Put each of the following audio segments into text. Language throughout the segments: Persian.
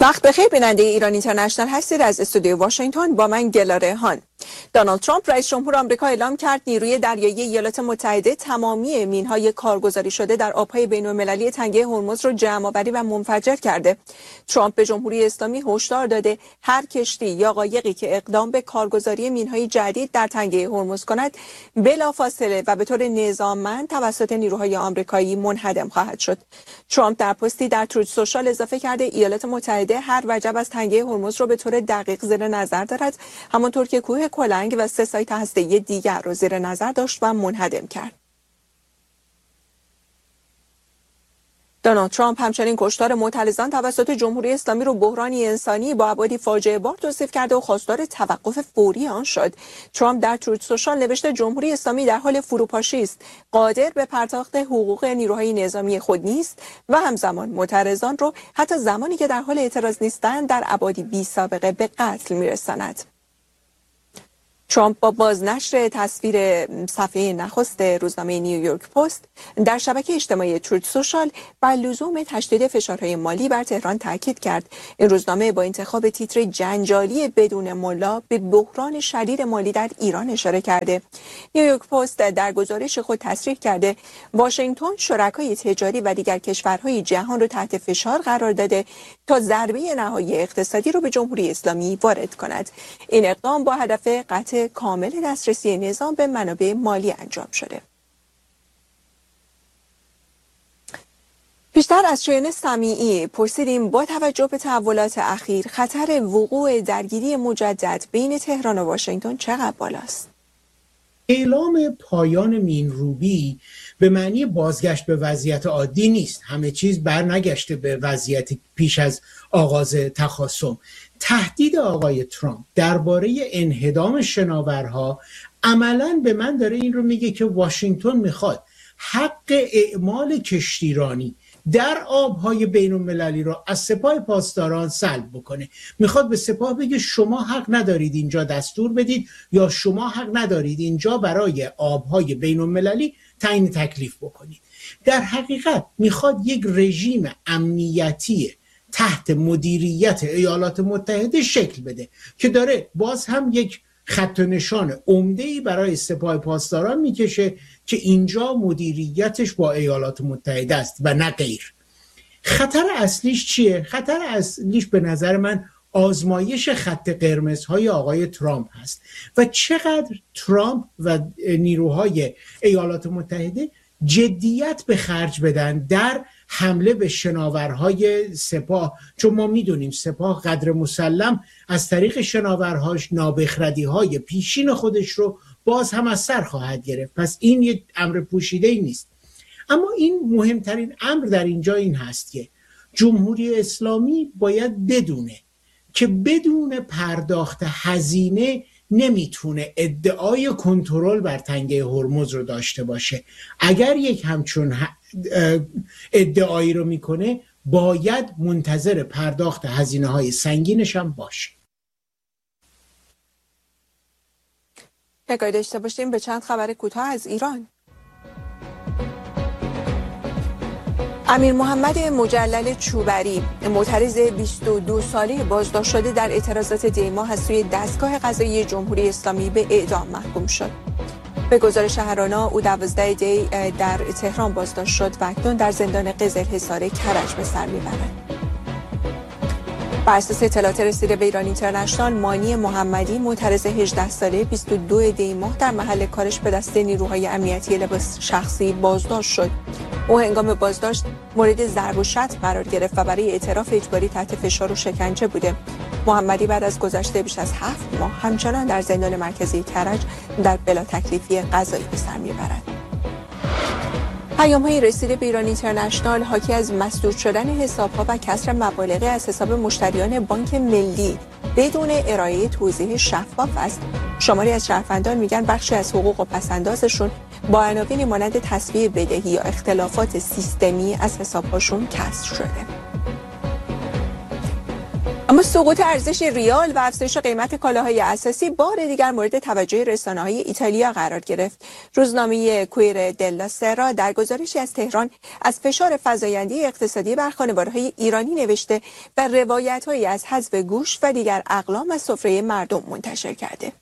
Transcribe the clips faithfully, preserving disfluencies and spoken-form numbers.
وقت بخیر بیننده ایران اینترنشنال هستید. از استودیو واشنگتن با من گلاره هان. دونالد ترامپ رئیس جمهور آمریکا اعلام کرد نیروی دریایی ایالات متحده تمامی مین‌های کارگزاری شده در آب‌های بین‌المللی تنگه هرمز رو جمع‌آوری و منفجر کرده. ترامپ به جمهوری اسلامی هشدار داده هر کشتی یا قایقی که اقدام به کارگزاری مین‌های جدید در تنگه هرمز کند بلافاصله و به طور نظاممند توسط نیروهای آمریکایی منهدم خواهد شد. ترامپ در پستی در تروت سوشال اضافه کرده ایالات متحده هر وجب از تنگه هرمز رو به طور دقیق زیر نظر دارد، همانطور که کوه کلنگ و سه سایت هسته‌ای دیگر را زیر نظر داشت و منهدم کرد. دونالد ترامپ همچنین کشتار معترضان توسط جمهوری اسلامی رو بحرانی انسانی با ابعاد فاجعه بار توصیف کرده و خواستار توقف فوری آن شد. ترامپ در تروت سوشال نوشته جمهوری اسلامی در حال فروپاشی است، قادر به پرداخت حقوق نیروهای نظامی خود نیست و همزمان معترضان رو حتی زمانی که در حال اعتراض نیستند در ابعادی بی سابقه به قتل میرساند. ترامپ با بازنشر تصویر صفحه نخست روزنامه نیویورک پست در شبکه اجتماعی تروت سوشال بر لزوم تشدید فشارهای مالی بر تهران تاکید کرد. این روزنامه با انتخاب تیتر جنجالی بدون ملا به بحران شدید مالی در ایران اشاره کرده. نیویورک پست در گزارش خود تصریح کرده واشنگتن شرکای تجاری و دیگر کشورهای جهان را تحت فشار قرار داده تا ضربه نهایی اقتصادی را به جمهوری اسلامی وارد کند. این اقدام با هدف قطع کامل دسترسی نظام به منابع مالی انجام شده. بیشتر از شایان سمیعی پرسیدیم با توجه به تحولات اخیر خطر وقوع درگیری مجدد بین تهران و واشنگتن چقدر بالاست؟ اعلام پایان مینروبی به معنی بازگشت به وضعیت عادی نیست. همه چیز برنگشته به وضعیت پیش از آغاز تخاصم. تهدید آقای ترامپ درباره انهدام شناورها عملاً به من داره این رو میگه که واشنگتن میخواد حق اعمال کشتیرانی در آبهای بین المللی را از سپاه پاسداران سلب بکنه. میخواد به سپاه بگه شما حق ندارید اینجا دستور بدید یا شما حق ندارید اینجا برای آبهای بین المللی تعیین تکلیف بکنید. در حقیقت میخواد یک رژیم امنیتی تحت مدیریت ایالات متحده شکل بده که داره باز هم یک خط و نشان عمده‌ای برای سپاه پاسداران میکشه که اینجا مدیریتش با ایالات متحده است و نه غیر. خطر اصلیش چیه؟ خطر اصلیش به نظر من آزمایش خط قرمزهای آقای ترامپ هست و چقدر ترامپ و نیروهای ایالات متحده جدیت به خرج بدن در حمله به شناورهای سپاه، چون ما میدونیم سپاه قدر مسلم از طریق شناورهاش نابخردی‌های پیشین خودش رو باز هم از سر خواهد گرفت. پس این یک امر پوشیده‌ای نیست. اما این مهمترین امر در اینجا این هست که جمهوری اسلامی باید بدونه که بدون پرداخت هزینه نمیتونه ادعای کنترل بر تنگه هرمز رو داشته باشه. اگر یک همچون ادعایی رو میکنه باید منتظر پرداخت هزینه های سنگینش هم باشه. نگاه داشته باشیم به چند خبر کوتاه از ایران. امیر محمد مجلل چوبری معترض بیست و دو ساله بازداشت شده در اعتراضات دی‌ماه از سوی دستگاه قضایی جمهوری اسلامی به اعدام محکوم شد. به گزارش هرانا او دوازده دی در تهران بازداشت شد و اکنون در زندان قزلحصار کرج به سر میبرد. بر اساس اطلاعات رسیده به ایران اینترنشنال، مانی محمدی معترض هجده ساله بیست و دو دی ماه در محل کارش به دست نیروهای امنیتی لباس شخصی بازداشت شد. او هنگام بازداشت مورد ضرب و شتم قرار گرفت و برای اعتراف اجباری تحت فشار و شکنجه بوده. محمدی بعد از گذشته بیش از هفت ماه همچنان در زندان مرکزی کرج در بلا تکلیفی قضایی به سر میبرد. پیام‌های رسیده به ایران اینترنشنال حاکی از مسدود شدن حساب‌ها و کسر مبالغ از حساب مشتریان بانک ملی بدون ارائه توضیح شفاف است. شماری از شهروندان میگن بخشی از حقوق و پس‌اندازشون با عناوینی مانند تسویه بدهی یا اختلافات سیستمی از حساب‌هاشون کسر شده. اما سقوط ارزش ریال و افزایش قیمت کالاهای اساسی بار دیگر مورد توجه رسانه‌های ایتالیا قرار گرفت. روزنامه کویر دلا سرا در گزارشی از تهران از فشار فزاینده اقتصادی بر خانواره‌های ایرانی نوشته و روایت‌هایی از حذف گوشت و دیگر اقلام از سفره مردم منتشر کرده.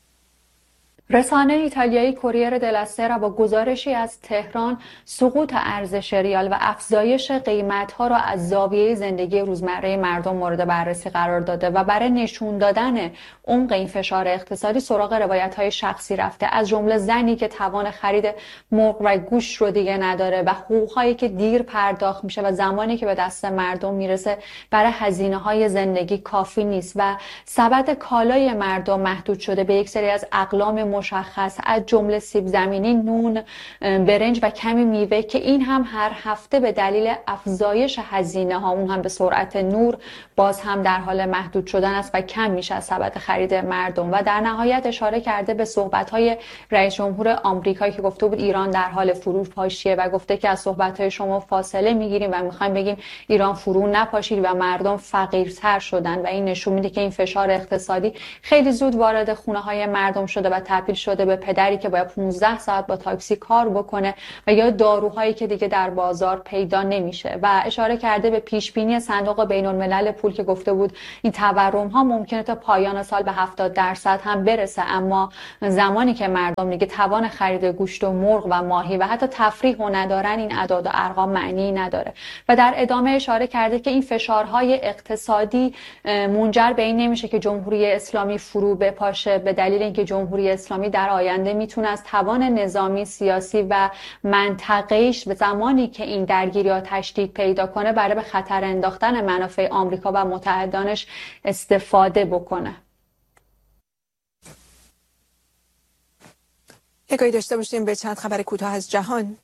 رسانه ایتالیایی کوریر دلا سرا با گزارشی از تهران سقوط ارزش ریال و افزایش قیمت‌ها را از زاویه زندگی روزمره مردم مورد بررسی قرار داده و برای نشون دادن عمق این فشار اقتصادی سراغ روایت‌های شخصی رفته، از جمله زنی که توان خرید مرغ و گوشت رو دیگه نداره و حقوق‌هایی که دیر پرداخت میشه و زمانی که به دست مردم میرسه برای هزینه‌های زندگی کافی نیست و سبد کالای مردم محدود شده به یک سری از اقلام مشخص از جمله سیب زمینی، نون، برنج و کمی میوه که این هم هر هفته به دلیل افزایش هزینه ها اون هم به سرعت نور باز هم در حال محدود شدن است و کم میشه از سبد خرید مردم. و در نهایت اشاره کرده به صحبت های رئیس جمهور آمریکا که گفته بود ایران در حال فروپاشیه و گفته که از صحبت های شما فاصله میگیریم و میخوایم بگیم ایران فرو نپاشید و مردم فقیرتر شدن و این نشون میده که این فشار اقتصادی خیلی زود وارد خونه های مردم شده و تبدیل شده به پدری که باید پانزده ساعت با تاکسی کار بکنه و یا داروهایی که دیگه در بازار پیدا نمیشه. و اشاره کرده به پیش بینی صندوق بین الملل پول که گفته بود این تورم ها ممکنه تا پایان سال به هفتاد درصد هم برسه، اما زمانی که مردم دیگه توان خرید گوشت و مرغ و ماهی و حتی تفریح و ندارن این اعداد و ارقام معنی نداره. و در ادامه اشاره کرده که این فشارهای اقتصادی منجر به این نمیشه که جمهوری اسلامی فرو بپاشه، به دلیل اینکه جمهوری اسلامی در آینده میتونه از توان نظامی، سیاسی و منطقه‌ایش به زمانی که این درگیری‌ها تشدید پیدا کنه برای به خطر انداختن منافع آمریکا و متحدانش استفاده بکنه. نگاهی داشته باشیم به چند خبر کوتاه از جهان.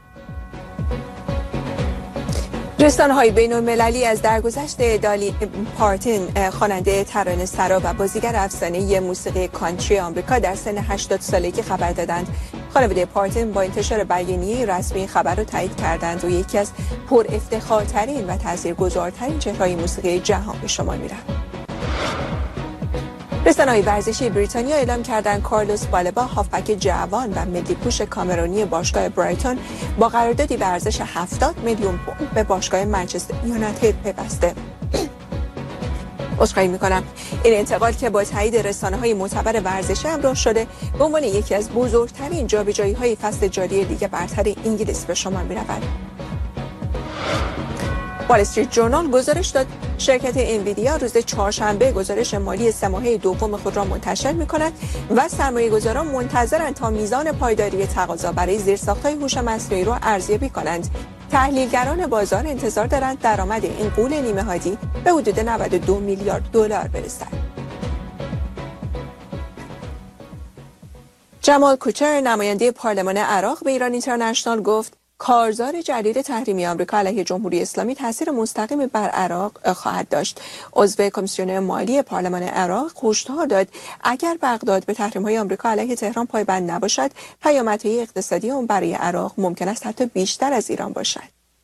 رسانه‌های بین‌المللی از درگذشت دالی پارتن، خواننده ترانه‌سرا و بازیگر افسانه‌ای موسیقی کانتری آمریکا در سن هشتاد سالگی خبر دادند. خانواده پارتن با انتشار بیانیه رسمی خبر را تایید کردند و یکی از پر افتخارترین و تاثیرگذارترین چهره‌های موسیقی جهان به شمار می‌رفت. رسانه‌های ورزشی بریتانیا اعلام کردند کارلوس بالبا، هافبک جوان و ملی‌پوش کامرونی باشگاه برایتون، با قراردادی به ارزش هفتاد میلیون پوند به باشگاه منچستر یونایتد پیوسته. عذرخواهی می‌کنم. این انتقال که با تایید رسانه‌های معتبر ورزشی همراه شده به عنوان یکی از بزرگترین جابجایی‌های فصل جاری لیگ برتر انگلیس به شمار می‌رود. وال استریت ژورنال گزارش داد شرکت انویدیا روز چهارشنبه گزارش مالی سه ماهه دوم خود را منتشر می‌کند و سرمایه‌گذاران منتظرند تا میزان پایداری تقاضا برای زیرساخت‌های هوش مصنوعی را ارزیابی کنند. تحلیلگران بازار انتظار دارند درآمد این غول نیمه‌هادی به حدود نود و دو میلیارد دلار برسد. جمال کوچر، نماینده پارلمان عراق به ایران اینترنشنال گفت کارزار جدید تحریمی آمریکا علیه جمهوری اسلامی تاثیر مستقیمی بر عراق خواهد داشت. عضو کمیسیون مالی پارلمان عراق هشدار داد اگر بغداد به تحریم‌های آمریکا علیه تهران پایبند نباشد، پیامدهای اقتصادی آن برای عراق ممکن است حتی بیشتر از ایران باشد.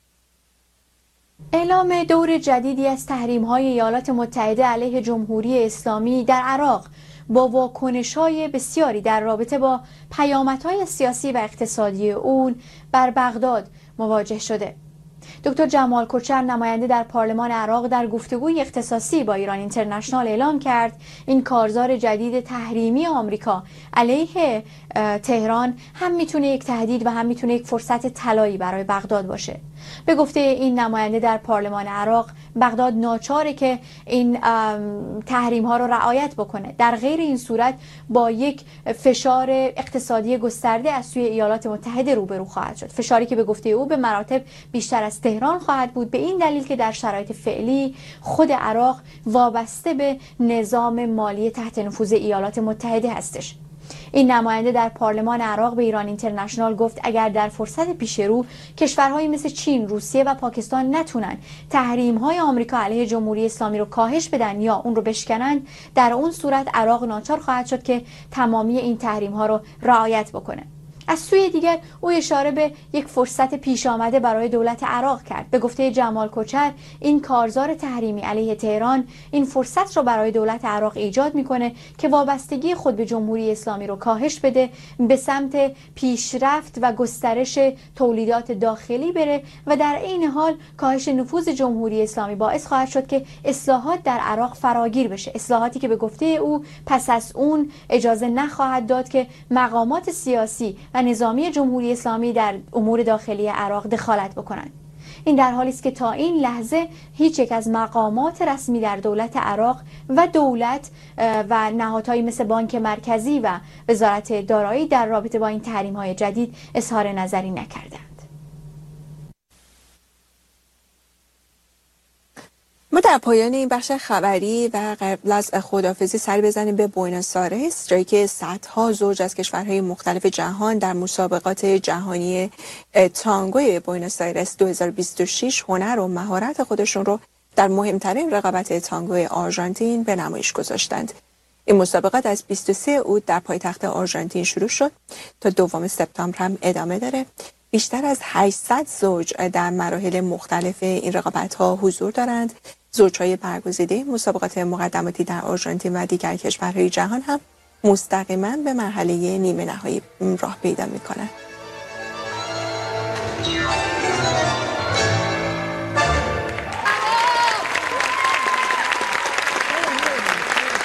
اعلام دور جدیدی از تحریم‌های ایالات متحده علیه جمهوری اسلامی در عراق با واکنش‌های بسیاری در رابطه با پیامدهای سیاسی و اقتصادی اون بر بغداد مواجه شده. دکتر جمال کوچر، نماینده در پارلمان عراق، در گفتگوی اختصاصی با ایران اینترنشنال اعلام کرد این کارزار جدید تحریمی آمریکا علیه تهران هم میتونه یک تهدید و هم میتونه یک فرصت طلایی برای بغداد باشه. به گفته این نماینده در پارلمان عراق، بغداد ناچاره که این تحریم ها رو رعایت بکنه، در غیر این صورت با یک فشار اقتصادی گسترده از سوی ایالات متحده روبرو خواهد شد، فشاری که به گفته او به مراتب بیشتر از تهران خواهد بود، به این دلیل که در شرایط فعلی خود عراق وابسته به نظام مالی تحت نفوذ ایالات متحده هستش. این نماینده در پارلمان عراق به ایران اینترنشنال گفت اگر در فرصت پیش رو کشورهایی مثل چین، روسیه و پاکستان نتونن تحریم‌های آمریکا علیه جمهوری اسلامی رو کاهش بدن یا اون رو بشکنن، در اون صورت عراق ناچار خواهد شد که تمامی این تحریم‌ها رو رعایت بکنه. از سوی دیگر او اشاره به یک فرصت پیش آمده برای دولت عراق کرد. به گفته جمال کوچر، این کارزار تحریمی علیه تهران این فرصت را برای دولت عراق ایجاد میکنه که وابستگی خود به جمهوری اسلامی رو کاهش بده، به سمت پیشرفت و گسترش تولیدات داخلی بره و در عین حال کاهش نفوذ جمهوری اسلامی باعث خواهد شد که اصلاحات در عراق فراگیر بشه. اصلاحاتی که به گفته او پس از اون اجازه نخواهد داد که مقامات سیاسی و نظامی جمهوری اسلامی در امور داخلی عراق دخالت بکنند. این در حالی است که تا این لحظه هیچ یک از مقامات رسمی در دولت عراق و دولت و نهادهایی مثل بانک مرکزی و وزارت دارایی در رابطه با این تحریم‌های جدید اظهار نظری نکردند. ما در پایان این بخش خبری و قبل از خداحافظی سری بزنیم به بوئنوس آیرس، جایی که صدها زوج از کشورهای مختلف جهان در مسابقات جهانی تانگوی بوئنوس آیرس دو هزار و بیست و شش هنر و مهارت خودشون رو در مهمترین رقابت تانگوی آرژانتین به نمایش گذاشتند. این مسابقات از بیست و سوم اوت در پایتخت آرژانتین شروع شد تا دوم سپتامبر هم ادامه داره. بیشتر از هشتصد زوج در مراحل مختلف این رقابت‌ها حضور دارند. زوج‌های برگزیده مسابقات مقدماتی در آرژانتین و دیگر کشورهای جهان هم مستقیما به مرحله نیمه نهایی راه پیدا می‌کنند.